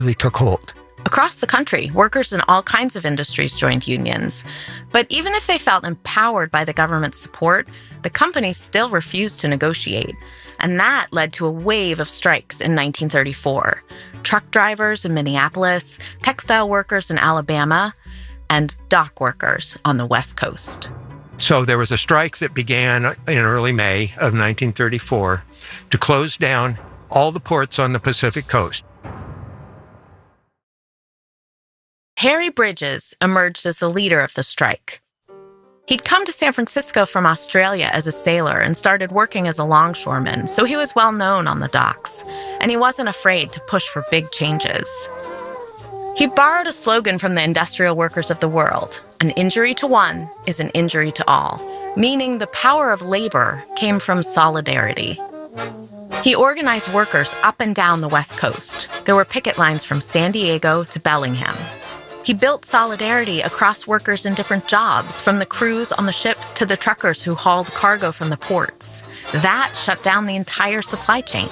really took hold. Across the country, workers in all kinds of industries joined unions. But even if they felt empowered by the government's support, the companies still refused to negotiate. And that led to a wave of strikes in 1934. Truck drivers in Minneapolis, textile workers in Alabama, and dock workers on the West Coast. So there was a strike that began in early May of 1934 to close down all the ports on the Pacific coast. Harry Bridges emerged as the leader of the strike. He'd come to San Francisco from Australia as a sailor and started working as a longshoreman, so he was well known on the docks, and he wasn't afraid to push for big changes. He borrowed a slogan from the industrial workers of the world: an injury to one is an injury to all, meaning the power of labor came from solidarity. He organized workers up and down the West Coast. There were picket lines from San Diego to Bellingham. He built solidarity across workers in different jobs, from the crews on the ships to the truckers who hauled cargo from the ports. That shut down the entire supply chain.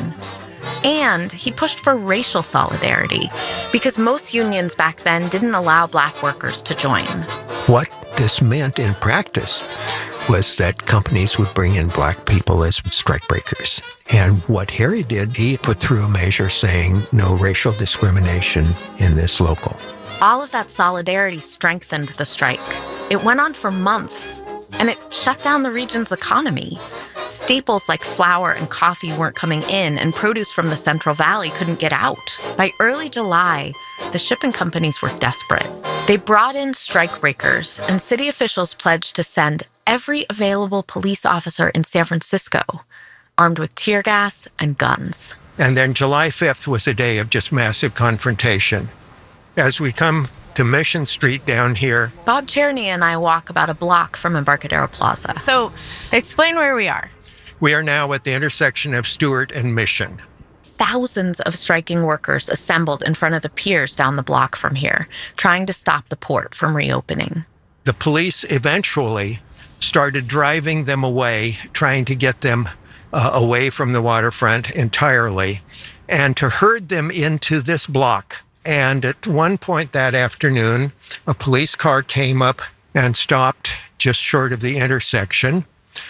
And he pushed for racial solidarity, because most unions back then didn't allow Black workers to join. What this meant in practice was that companies would bring in Black people as strikebreakers. And what Harry did, he put through a measure saying no racial discrimination in this local. All of that solidarity strengthened the strike. It went on for months, and it shut down the region's economy. Staples like flour and coffee weren't coming in, and produce from the Central Valley couldn't get out. By early July, the shipping companies were desperate. They brought in strikebreakers, and city officials pledged to send every available police officer in San Francisco, armed with tear gas and guns. And then July 5th was a day of just massive confrontation. As we come to Mission Street down here, Bob Cherney and I walk about a block from Embarcadero Plaza. So, explain where we are. We are now at the intersection of Stewart and Mission. Thousands of striking workers assembled in front of the piers down the block from here, trying to stop the port from reopening. The police eventually started driving them away, trying to get them away from the waterfront entirely, and to herd them into this block. And at one point that afternoon, a police car came up and stopped just short of the intersection.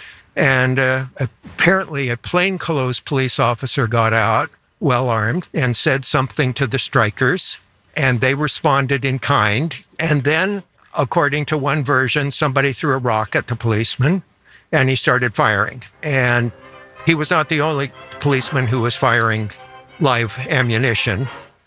And apparently a plainclothes police officer got out, well-armed, and said something to the strikers. And they responded in kind. And then, according to one version, somebody threw a rock at the policeman, and he started firing. And he was not the only policeman who was firing live ammunition.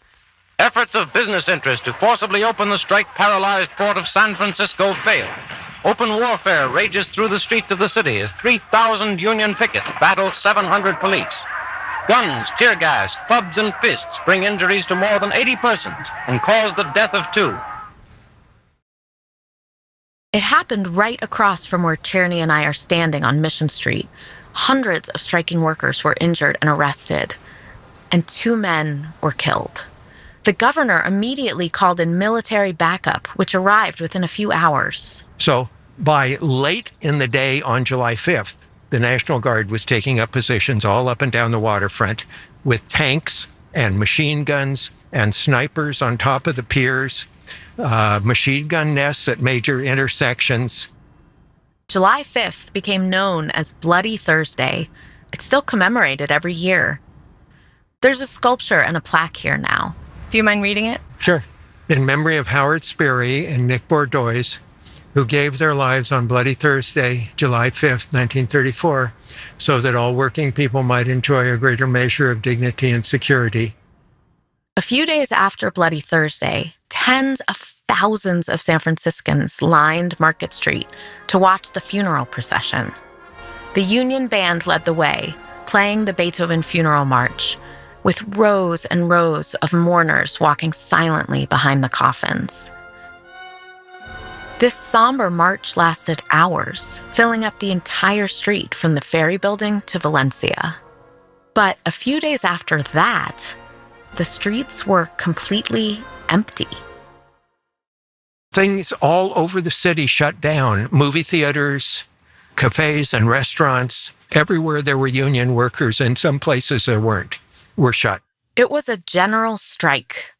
Efforts of business interests to forcibly open the strike-paralyzed port of San Francisco fail. Open warfare rages through the streets of the city as 3,000 Union pickets battle 700 police. Guns, tear gas, clubs, and fists bring injuries to more than 80 persons and cause the death of 2. It happened right across from where Cherney and I are standing on Mission Street. Hundreds of striking workers were injured and arrested, and 2 men were killed. The governor immediately called in military backup, which arrived within a few hours. So by late in the day on July 5th, the National Guard was taking up positions all up and down the waterfront with tanks and machine guns and snipers on top of the piers, machine gun nests at major intersections. July 5th became known as Bloody Thursday. It's still commemorated every year. There's a sculpture and a plaque here now. Do you mind reading it? Sure. In memory of Howard Sperry and Nick Bordois, who gave their lives on Bloody Thursday, July 5th, 1934, so that all working people might enjoy a greater measure of dignity and security. A few days after Bloody Thursday, tens of thousands of San Franciscans lined Market Street to watch the funeral procession. The Union Band led the way, playing the Beethoven Funeral March, with rows and rows of mourners walking silently behind the coffins. This somber march lasted hours, filling up the entire street from the Ferry Building to Valencia. But a few days after that, the streets were completely empty. Things all over the city shut down. Movie theaters, cafes and restaurants, everywhere there were union workers, and some places there weren't, were shut. It was a general strike.